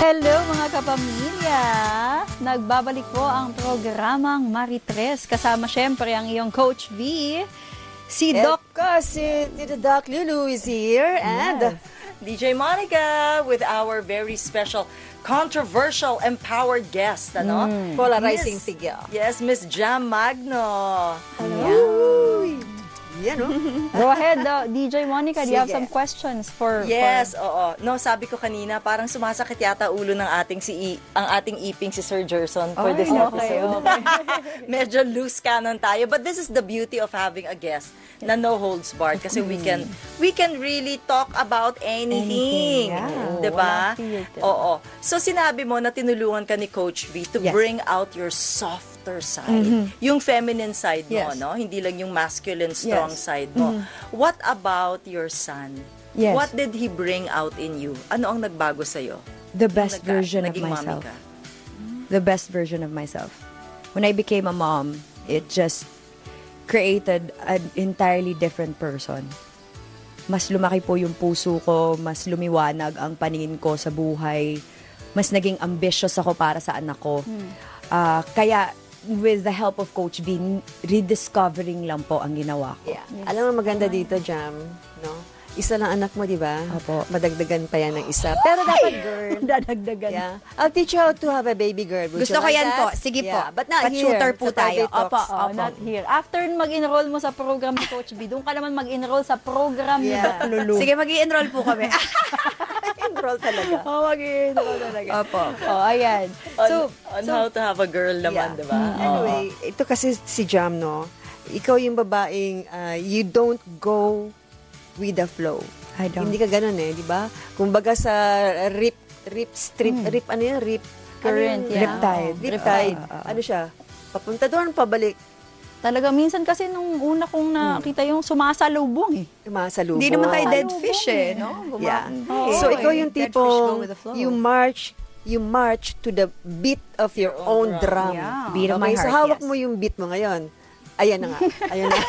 Hello mga kapamilya! Nagbabalik po ang programang Maritres. Kasama syempre ang iyong Coach V. Si Doc. Si Doc Lulu is here. And DJ Monica with our very special, controversial, empowered guest. Ano? polarizing figure. Yes, Miss Jam Magno. Yan, no? Go ahead, DJ Monica. Do you have Sige. some questions for... Yes, oo. No, sabi ko kanina, parang sumasakit yata ulo ng ating ang ating iping si Sir Gerson for this episode. Medyo loose cannon tayo. But this is the beauty of having a guest na no holds barred kasi we can really talk about anything. Yeah. Diba? Walang filter. Oo. So sinabi mo na tinulungan ka ni Coach V to Yes. bring out your softer side. Yung feminine side mo, Yes. no? Hindi lang yung masculine strong side mo. What about your son? Yes. What did he bring out in you? Ano ang nagbago sa'yo? The best version of Naging mommy myself. ka? The best version of myself. When I became a mom, it just created an entirely different person. Mas lumaki po yung puso ko, mas lumiwanag ang paningin ko sa buhay, mas naging ambitious ako para sa anak ko. Kaya, with the help of Coach V, rediscovering lang po ang ginawa ko. Yeah. Alam mo, maganda dito, Jam, no? Isa lang anak mo, di ba? Opo. Madagdagan pa yan ng isa. Pero dapat girl. Dadagdagan. Yeah. I'll teach you how to have a baby girl. Would Gusto you ko like yan that? po. Sige po. Yeah. But not Pat-shooter here. po Sa private tayo. talks. Oh, not here. After mag-enroll mo sa program ni Coach V, doon ka naman mag-enroll sa program ni Yeah. Doc Lulu. Sige, mag-i-enroll po kami. Enroll talaga. Mag-enroll talaga. Opo. Oh, ayan. On how to have a girl naman, Yeah. di ba? Anyway, ito kasi si Jam, no? Ikaw yung babaeng, you don't go with the flow. I don't. Hindi ka ganun di ba? Kumbaga sa rip strip, rip ano yan? Rip Current, yeah. Riptide. Riptide. Ano siya? Papunta doon, pabalik. Talaga, minsan kasi nung una kong nakita yung sumasalubong eh. Masalubong. Hindi naman tayo dead Salubong fish no? Yeah. Oo, So, eh. ikaw yung Dead fish go tipong, with the flow. you march to the beat of your own drum. Yeah. Beat of my Okay, so heart, hawak yes. mo yung beat mo ngayon. Ayan na nga. Ayan na.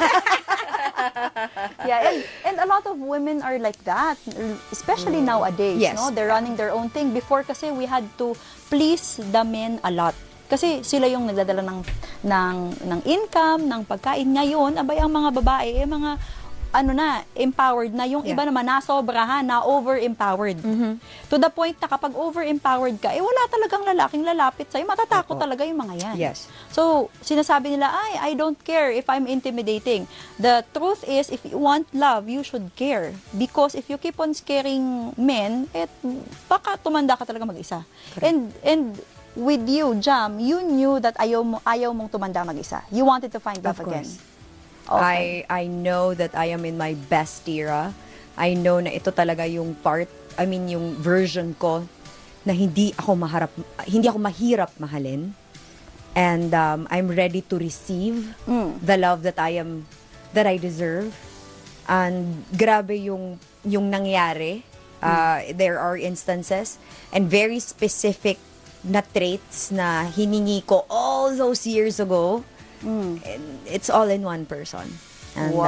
Yeah, and a lot of women are like that, especially nowadays. Yes. No? They're running their own thing. Before kasi we had to please the men a lot. Kasi sila yung nagdadala ng income, ng pagkain. Ngayon, abay ang mga babae, mga empowered na. Yung iba naman, nasobrahan, na over-empowered. To the point na kapag over-empowered ka, wala talagang lalaking lalapit sa'yo. Matatakot talaga yung mga yan. Yes. So, sinasabi nila, I don't care if I'm intimidating. The truth is, if you want love, you should care. Because if you keep on scaring men, baka tumanda ka talaga mag-isa. And with you, Jam, you knew that ayaw mong tumanda mag-isa. You wanted to find love Of again. course. Okay. I know that I am in my best era. I know na ito talaga yung yung version ko na hindi ako mahirap mahalin. And I'm ready to receive the love that I deserve. And grabe yung nangyari. There are instances and very specific na traits na hiningi ko all those years ago. And it's all in one person. And,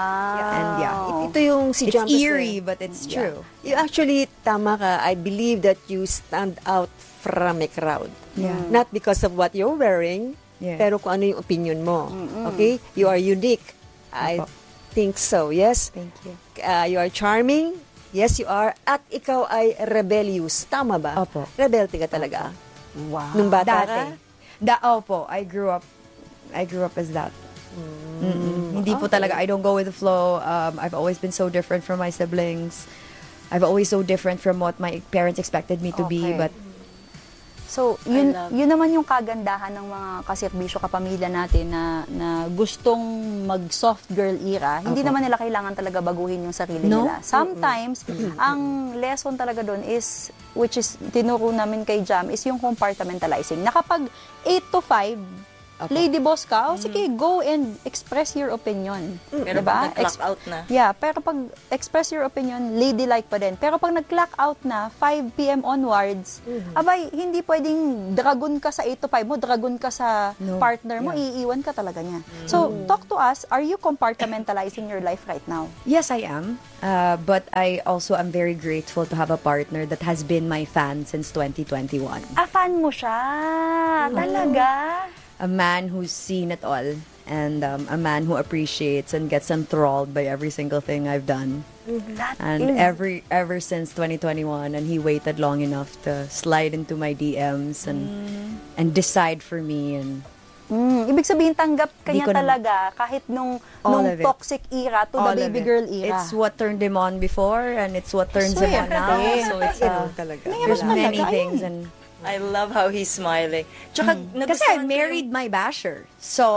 Wow. Ito yung si it's Jam kasi. eerie, but it's true. You actually, tama ka, I believe that you stand out from a crowd. Yeah. Not because of what you're wearing, Yeah. pero kung ano yung opinion mo. Okay? You are unique. I think so, yes? Thank you. You are charming. Yes, you are. At ikaw ay rebellious. Tama ba? Opo. Rebelde ka talaga. Wow. Nung bata ka? Opo, I grew up as that. Hindi po talaga, I don't go with the flow. I've always been so different from my siblings. I've always so different from what my parents expected me to be. Okay. But So, yun naman yung kagandahan ng mga kaserbisyo kapamilya natin na gustong mag-soft girl era. Hindi naman nila kailangan talaga baguhin yung sarili nila. Sometimes, ang lesson talaga doon is, which is tinuro namin kay Jam, is yung compartmentalizing. Na kapag 8 to 5, lady boss ka, sige, go and express your opinion. Pero Diba? pag nag-clock out na. Yeah, pero pag express your opinion, ladylike pa din. Pero pag nag-clock out na, 5 p.m. onwards, abay, hindi pwedeng dragon ka sa 8 to 5 mo, dragon ka sa No. partner mo, iiwan ka talaga niya. So, talk to us, are you compartmentalizing your life right now? Yes, I am. But I also am very grateful to have a partner that has been my fan since 2021. Fan mo siya. Talaga? A man who's seen it all, and a man who appreciates and gets enthralled by every single thing I've done. And ever since 2021, and he waited long enough to slide into my DMs and decide for me. And Ibig sabihin, tanggap ka Di niya ko naman- talaga kahit nung All of it. toxic era to all the of baby it. girl era. It's what turned him on before, and it's what turns him on now. So it's Ganun talaga. there's Wala. many Talaga, things, ayun. and I love how he's smiling. Tsaka, kasi nagustuhan I ko married my basher, so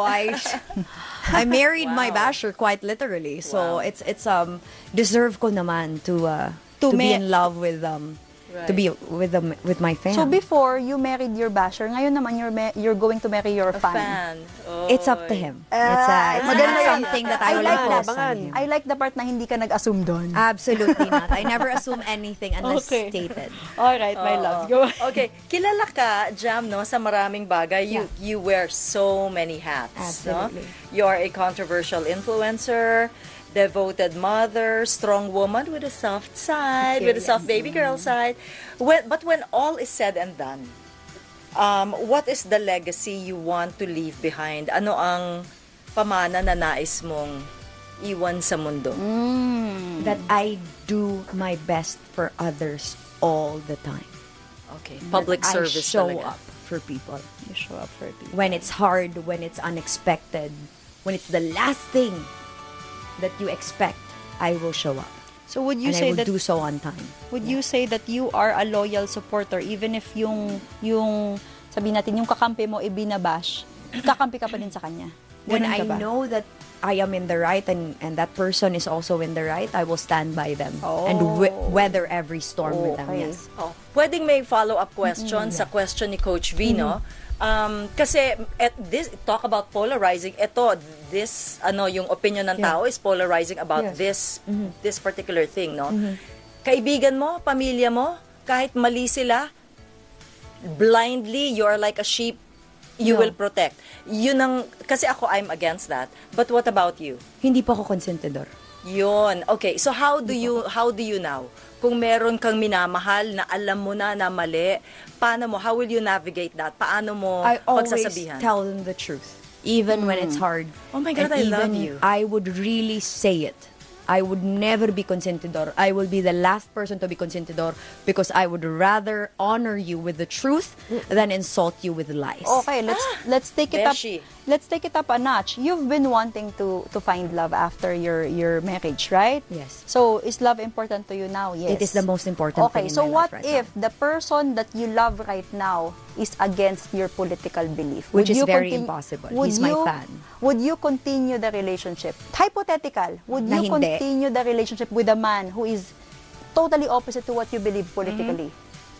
I married my basher quite literally. So it's deserve ko naman to be in love with to be with my fan. So before, you married your basher. Ngayon naman, you're going to marry your yung fan. Oh, It's up to him. It's maganda not yun. something that I I will like impose that. on him. I like the part na hindi ka nag-assume doon. Absolutely not. I never assume anything unless Okay. stated. Alright, my love. Go. Okay, kilala ka, Jam, no, sa maraming bagay. You wear so many hats. Absolutely. No? You are a controversial influencer, devoted mother, strong woman with a soft side, with a soft baby girl side. But when all is said and done, what is the legacy you want to leave behind? Ano ang pamana na nais mong iwan sa mundo? That I do my best for others all the time. Okay, public I service show talaga. up for people. You show up for people. When it's hard, when it's unexpected, when it's the last thing that you expect, I will show up. So would you And I say will that do so on time. would you say that you are a loyal supporter even if yung sabihin natin yung kakampi mo ibinabash, kakampi ka pa din sa kanya? When Ganun I ka ba? know that I am in the right and that person is also in the right, I will stand by them and weather every storm with them. Okay. Yes. Oh, pwedeng may follow-up question sa question ni Coach Vino. Kasi talk about polarizing. Yung opinion ng tao is polarizing about this particular thing, no? Kaibigan mo, pamilya mo, kahit mali sila, blindly, you're like a sheep, you will protect. Kasi ako, I'm against that. But what about you? Hindi pa ako konsentidor. Yun. Okay. So how do you now? Kung meron kang minamahal na alam mo na mali, how will you navigate that? Paano mo I always pagsasabihan? tell them the truth, even when it's hard. Oh my God, And I love even you. I would really say it. I would never be consentidor. I will be the last person to be consentidor because I would rather honor you with the truth than insult you with lies. Okay, let's take it up. Beshi. Let's take it up a notch. You've been wanting to find love after your marriage, right? Yes. So is love important to you now? Yes. It is the most important Okay, thing in so my what life right if the person that you love right now is against your political belief? Which Would is you very continue- impossible. would He's my you- fan. Would you continue the relationship? Hypothetical, would Na you hindi. continue the relationship with a man who is totally opposite to what you believe politically?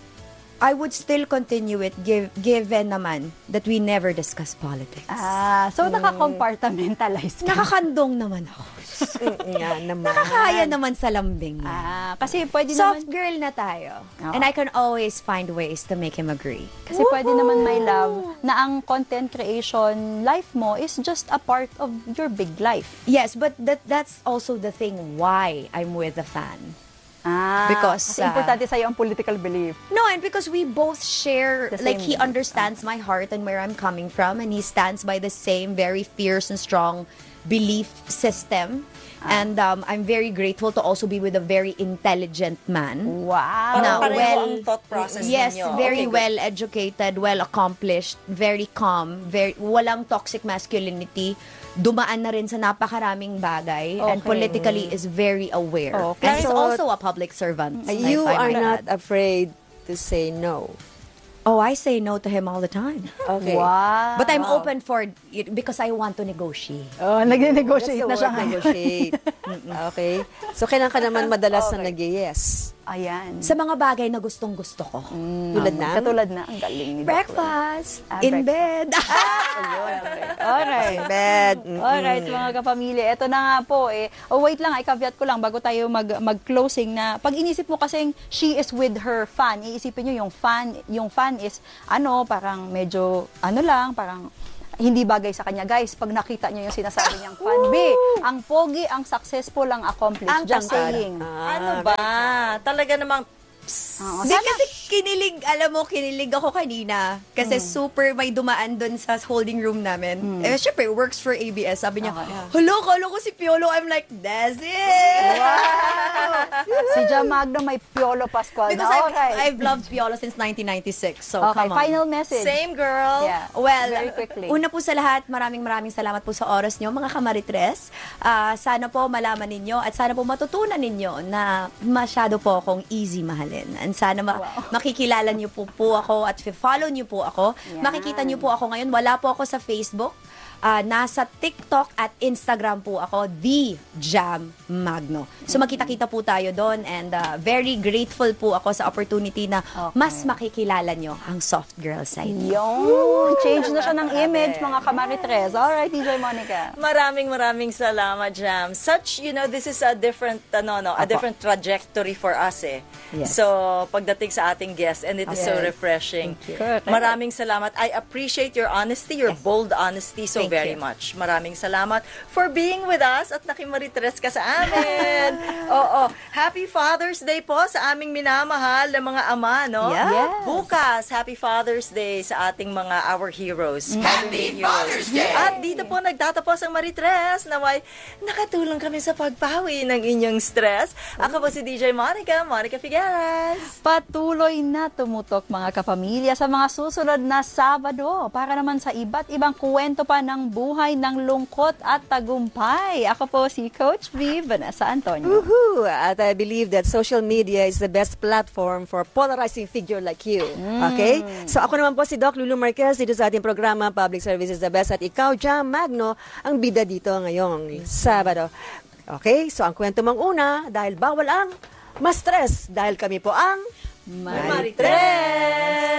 I would still continue it given naman that we never discuss politics. So naka-compartmentalize ka. Nakakandong naman ako. Nga naman. Nakakaya naman sa lambing niya. Kasi pwede Soft naman girl na tayo. Oo. And I can always find ways to make him agree. kasi pwede naman my love na ang content creation life mo is just a part of your big life. Yes, but that's also the thing why I'm with a fan. Because, kasi importante sa'yo ang political belief. No, and because we both share, The like same he belief. understands my heart and where I'm coming from, and he stands by the same very fierce and strong belief system. And I'm very grateful to also be with a very intelligent man. Wow. Parang Na pareho ang thought process Yes, ninyo. very Okay, good. well educated, well accomplished, very calm, walang toxic masculinity. Dumaan na rin sa napakaraming bagay and Okay. politically is very aware. Okay. And he's So, also a public servant. You if I are might not add. afraid to say no. Oh, I say no to him all the time. Okay. Wow. But I'm open for it because I want to negotiate. Oh, nag-negotiate na That's the siya word, ngayon. negotiate. Okay. So, kailan ka naman madalas na nag-yes? Ayan. sa mga bagay na gustong-gusto ko. Tulad na? Katulad na, ang galing ni Doc Ray. Breakfast, in bed. Alright. Bed. Alright, mga kapamilya. Ito na nga po eh. Oh, wait lang, ikavyat ko lang bago tayo mag-closing na pag inisip mo kasing she is with her fan, iisipin nyo yung fan is parang medyo lang, parang hindi bagay sa kanya. Guys, pag nakita nyo yung sinasabi niyang fan, B, ang pogi, ang successful, ang accomplished. Ang Just tangkad. saying. Ano ba? Talaga namang Oo, Hindi kasi kinilig ako kanina. Kasi super may dumaan dun sa holding room namin. Eh, syempre, works for ABS. Sabi niya, hello, kala ko si Piolo. I'm like, that's it! si Jam Magno may Piolo Pascual Because na. Okay. I've loved Piolo since 1996. So, Okay, come on. final message. same girl. Yeah. Well, Very quickly. una po sa lahat, maraming salamat po sa oras nyo, mga kamaritres. Sana po malaman ninyo at sana po matutunan ninyo na masyado po akong easy mahalin. And sana makikilala nyo po ako at follow nyo po ako. Yan. Makikita nyo po ako ngayon. Wala po ako sa Facebook. Nasa TikTok at Instagram po ako, The Jam Magno. So makita-kita po tayo doon and very grateful po ako sa opportunity na mas makikilala nyo ang soft girl side. Yung change na siya ng image, mga kamaritres. Alright, DJ Monica. Maraming salamat, Jam. Such, this is a different, a different trajectory for us eh. Yes. So, pagdating sa ating guest, and it is so refreshing. Correct. Maraming salamat. I appreciate your honesty, your bold honesty so Thank very you. much. Maraming salamat for being with us at nakimaritres ka sa amin. Oo. Happy Father's Day po sa aming minamahal na mga ama, no? Yeah. Yes. Bukas, Happy Father's Day sa ating mga our heroes. Happy Father's Day! At dito po nagtatapos ang Maritres. Naway, nakatulong kami sa pagpawi ng inyong stress. Ako po si DJ Monica Figueras. Patuloy na tumutok mga kapamilya sa mga susunod na Sabado para naman sa iba't ibang kwento pa ng buhay ng lungkot at tagumpay. Ako po si Coach V, Vanessa Antonio. Woohoo! At I believe that social media is the best platform for polarizing figure like you. Okay? So ako naman po si Doc Lulu Marquez dito sa ating programa Public Service is the Best at ikaw, Jam Magno, ang bida dito ngayong Sabado. Okay? So ang kwento mong una, dahil bawal ang ma-stress dahil kami po ang Maritres!